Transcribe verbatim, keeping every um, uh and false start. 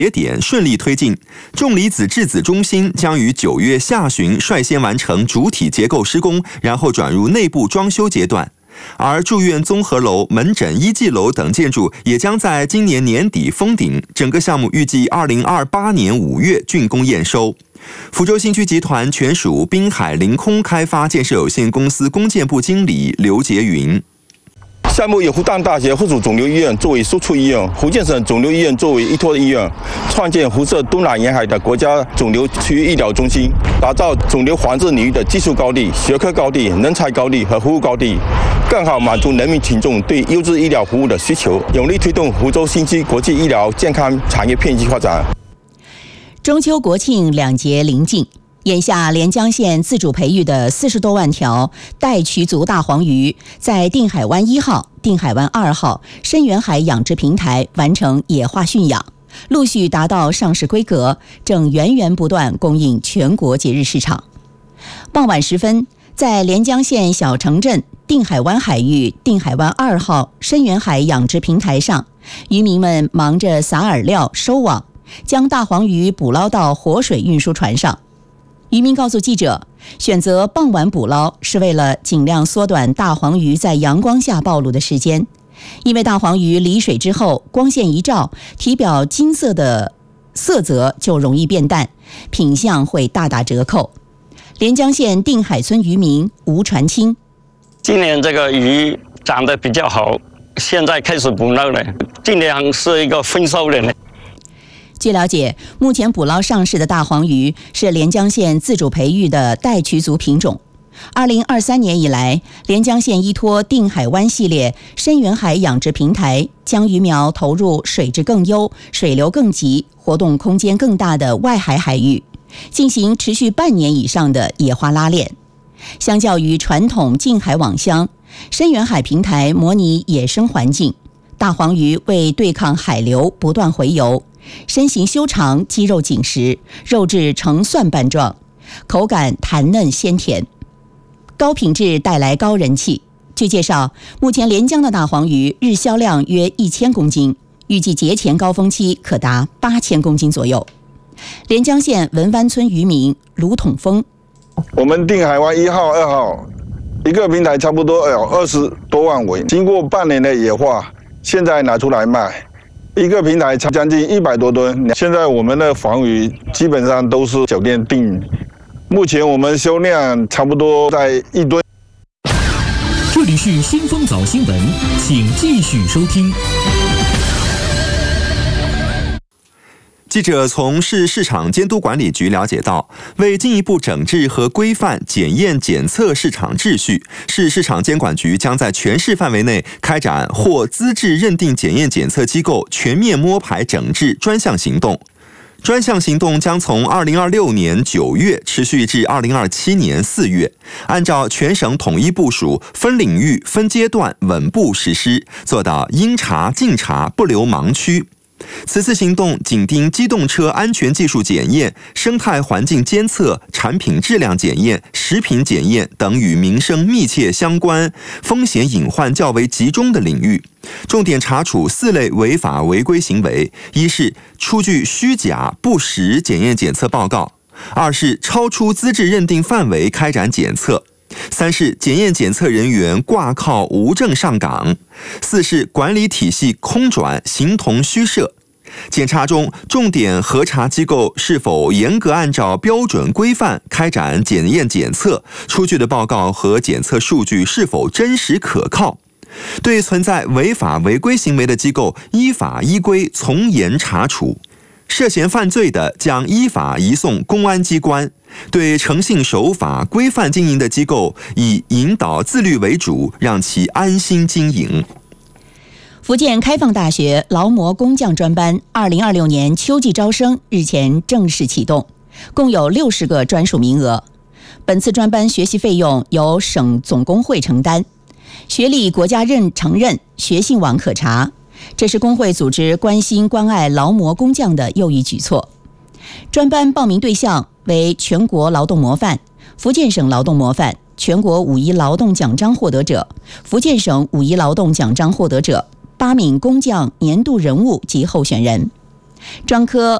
节点顺利推进，重离子质子中心将于九月下旬率先完成主体结构施工，然后转入内部装修阶段。而住院综合楼、门诊医技楼等建筑也将在今年年底封顶，整个项目预计二零二八年五月竣工验收。福州新区集团全属滨海凌空开发建设有限公司公建部经理刘杰云。 项目以复旦大学附属肿瘤医院作为输出医院，福建省肿瘤医院作为依托的医院，创建辐射东南沿海的国家肿瘤区域医疗中心，打造肿瘤防治领域的技术高地、学科高地、人才高地和服务高地，更好满足人民群众对优质医疗服务的需求，有力推动福州新区国际医疗健康产业遍及发展。 中秋国庆两节临近，眼下连江县自主培育的四十多万条带渠族大黄鱼，在定海湾一号、定海湾二号深远海养殖平台完成野化驯养，陆续达到上市规格，正源源不断供应全国节日市场。傍晚时分，在连江县小城镇定海湾海域定海湾二号深远海养殖平台上，渔民们忙着撒饵料、收网，将大黄鱼捕捞到活水运输船上。渔民告诉记者，选择傍晚捕捞是为了尽量缩短大黄鱼在阳光下暴露的时间，因为大黄鱼离水之后，光线一照，体表金色的色泽就容易变淡，品相会大打折扣。连江县定海村渔民吴传清： 今年这个鱼长得比较好，现在开始捕捞了，尽量是一个丰收的。 据了解，目前捕捞上市的大黄鱼是连江县自主培育的带渠族品种。二零二三年以来，连江县依托定海湾系列深远海养殖平台，将鱼苗投入水质更优、水流更急、活动空间更大的外海海域，进行持续半年以上的野化拉练。相较于传统近海网箱，深远海平台模拟野生环境，大黄鱼为对抗海流不断回游，身形修长，肌肉紧实，肉质呈蒜瓣状，口感弹嫩鲜甜，高品质带来高人气。据介绍，目前连江的大黄鱼日销量约一千公斤，预计节前高峰期可达八千公斤左右。连江县文湾村渔民卢统峰： 我们定海湾一号、二号一个平台差不多有二十多万尾，经过半年的野化，现在拿出来卖，一个平台将近一百多吨。现在我们的黄鱼基本上都是酒店订，目前我们销量差不多在一吨。 这里是新丰早新闻，请继续收听。 记者从市市场监督管理局了解到，为进一步整治和规范检验检测市场秩序，市市场监管局将在全市范围内开展获资质认定检验检测机构全面摸排整治专项行动。专项行动将从二零二六年九月持续至二零二七年四月，按照全省统一部署，分领域、分阶段稳步实施，做到应查尽查，不留盲区。此次行动紧盯机动车安全技术检验、生态环境监测、产品质量检验、食品检验等与民生密切相关、风险隐患较为集中的领域，重点查处四类违法违规行为：一是出具虚假不实检验检测报告；二是超出资质认定范围开展检测；三是检验检测人员挂靠无证上岗；四是管理体系空转形同虚设。检查中，重点核查机构是否严格按照标准规范开展检验检测，出具的报告和检测数据是否真实可靠。对存在违法违规行为的机构，依法依规从严查处。涉嫌犯罪的，将依法移送公安机关；对诚信守法、规范经营的机构，以引导自律为主，让其安心经营。 福建开放大学劳模工匠专班二零二六年秋季招生日前正式启动，共有六十个专属名额。本次专班学习费用由省总工会承担，学历国家认承认，学信网可查。这是工会组织关心关爱劳模工匠的又一举措。专班报名对象为全国劳动模范、福建省劳动模范、全国五一劳动奖章获得者、福建省五一劳动奖章获得者、八名工匠年度人物及候选人。 庄科